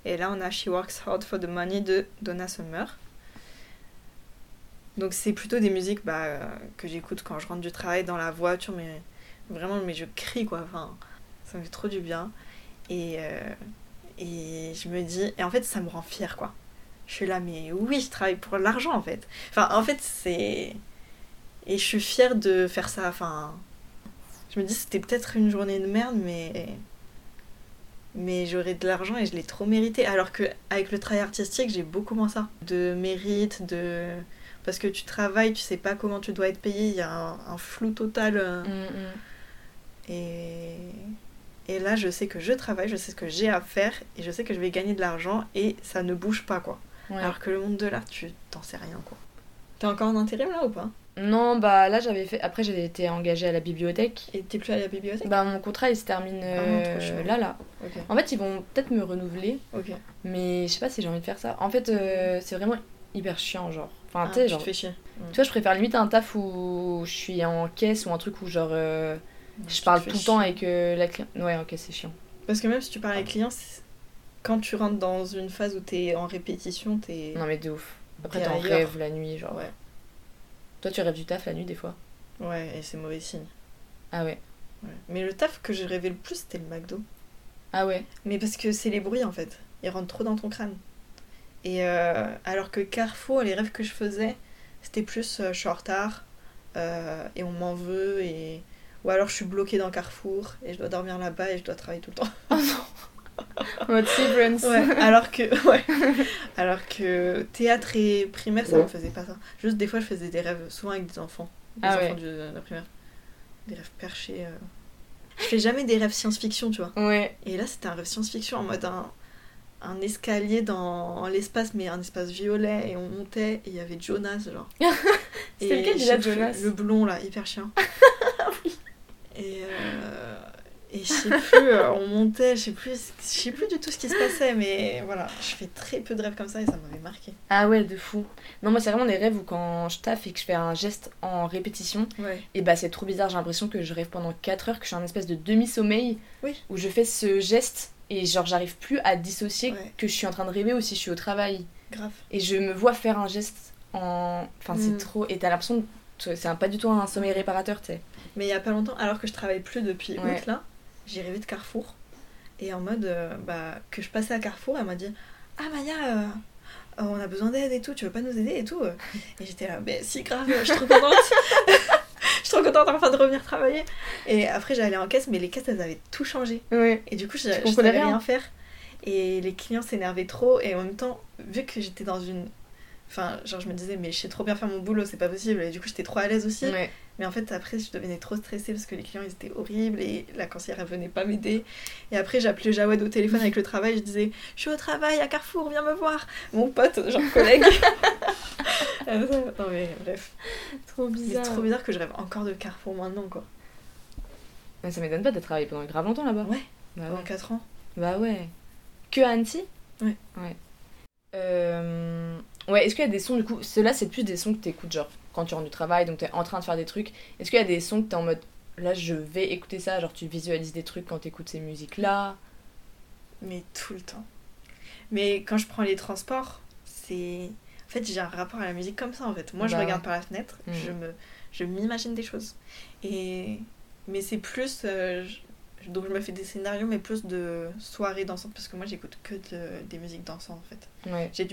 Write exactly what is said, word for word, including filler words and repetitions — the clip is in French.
Et là, on a She Works Hard for the Money de Donna Summer. Donc, c'est plutôt des musiques bah, euh, que j'écoute quand je rentre du travail dans la voiture, mais vraiment, mais je crie quoi. Enfin, ça me fait trop du bien. Et, euh, et je me dis, et en fait, ça me rend fière quoi. Je suis là, mais oui, je travaille pour l'argent en fait. Enfin, en fait, c'est. Et je suis fière de faire ça. Enfin, je me dis, c'était peut-être une journée de merde, mais. Mais j'aurais de l'argent et je l'ai trop mérité. Alors qu'avec le travail artistique, j'ai beaucoup moins ça. De mérite, de. Parce que tu travailles, tu sais pas comment tu dois être payé, il y a un, un flou total. Mm-hmm. Et. Et là, je sais que je travaille, je sais ce que j'ai à faire et je sais que je vais gagner de l'argent et ça ne bouge pas, quoi. Ouais. Alors que le monde de l'art, tu t'en sais rien, quoi. T'es encore en intérim, là, ou pas ? Non, bah là, j'avais fait... Après, j'avais été engagée à la bibliothèque. Et t'es plus à la bibliothèque ? Bah, mon contrat, il se termine euh, ah, non, là, là. Okay. En fait, ils vont peut-être me renouveler. Ok. Mais je sais pas si j'ai envie de faire ça. En fait, euh, c'est vraiment hyper chiant, genre. Enfin, ah, tu sais, genre... Tu te fais chier. Tu vois, je préfère limite un taf où je suis en caisse ou un truc où, genre... Euh, je parle tout le temps avec euh, la cliente. Ouais, ok, c'est chiant. Parce que même si tu parles avec les clients, quand tu rentres dans une phase où t'es en répétition, t'es... Non mais de ouf. Après t'en rêves la nuit, genre... Ouais. Toi tu rêves du taf la nuit des fois ? Ouais, et c'est mauvais signe. Ah ouais. ouais. Mais le taf que je rêvais le plus, c'était le McDo. Ah ouais. Mais parce que c'est les bruits en fait. Ils rentrent trop dans ton crâne. Et euh, alors que Carrefour, les rêves que je faisais, c'était plus euh, je suis en retard euh, et on m'en veut et... Ou alors je suis bloquée dans Carrefour et je dois dormir là-bas et je dois travailler tout le temps. Oh non. Mode Severance. Ouais, alors que, ouais. alors que théâtre et primaire, ça me faisait pas ça. Juste des fois, je faisais des rêves, souvent avec des enfants. Des ah enfants ouais. de la primaire. Des rêves perchés. Euh... Je fais jamais des rêves science-fiction, tu vois. Ouais. Et là, c'était un rêve science-fiction en mode un, un escalier dans l'espace, mais un espace violet. Et on montait et il y avait Jonas, genre. C'était lequel déjà, Jonas ? Le blond, là, hyper chiant. Oui. Et, euh, et je sais plus, on montait, je sais plus, je sais plus du tout ce qui se passait, mais voilà, je fais très peu de rêves comme ça et ça m'avait marqué. Ah ouais, de fou. Non, moi c'est vraiment des rêves où quand je taffe et que je fais un geste en répétition, ouais. et bah c'est trop bizarre, j'ai l'impression que je rêve pendant quatre heures, que je suis en espèce de demi-sommeil, oui. où je fais ce geste et genre j'arrive plus à dissocier ouais. que je suis en train de rêver ou si je suis au travail. Grave. Et je me vois faire un geste en... Enfin, mm. c'est trop... Et t'as l'impression que c'est un, pas du tout un sommeil réparateur, tu sais. Mais il y a pas longtemps, alors que je travaille plus depuis ouais. août là, j'ai rêvé de Carrefour. Et en mode, euh, bah, que je passais à Carrefour, elle m'a dit « Ah Maya, euh, on a besoin d'aide et tout, tu veux pas nous aider et tout ?» Et j'étais là « Mais si grave, je suis trop contente. Je suis trop contente enfin de revenir travailler. » Et après j'allais en caisse, mais les caisses elles avaient tout changé. Ouais. Et du coup je, je savais rien faire. Et les clients s'énervaient trop. Et en même temps, vu que j'étais dans une... Enfin, genre je me disais mais je sais trop bien faire mon boulot, c'est pas possible. Et du coup j'étais trop à l'aise aussi. Ouais. Mais en fait après je devenais trop stressée parce que les clients ils étaient horribles et la conseillère elle venait pas m'aider. Et après j'appelais Jawed au téléphone avec le travail, je disais je suis au travail à Carrefour, viens me voir. Mon pote, genre collègue. Non mais bref. Trop bizarre. Mais c'est trop bizarre que je rêve encore de Carrefour maintenant quoi. Mais ça m'étonne pas de travailler pendant grave longtemps là-bas. Ouais. Bah pendant ouais. quatre ans. Bah ouais. Que à Annecy ? Ouais. Ouais. Euh... Ouais, est-ce qu'il y a des sons du coup, ceux-là c'est plus des sons que t'écoutes genre quand tu rentres du travail, donc t'es en train de faire des trucs. Est-ce qu'il y a des sons que t'es en mode là je vais écouter ça, genre tu visualises des trucs quand t'écoutes ces musiques-là ? Mais tout le temps. Mais quand je prends les transports, c'est... En fait j'ai un rapport à la musique comme ça en fait. Moi bah, je regarde par la fenêtre, mmh. je, me... je m'imagine des choses. Et... Mais c'est plus... Euh, je... Donc je me fais des scénarios mais plus de soirées dansantes parce que moi j'écoute que de... des musiques dansantes en fait. Ouais. J'ai du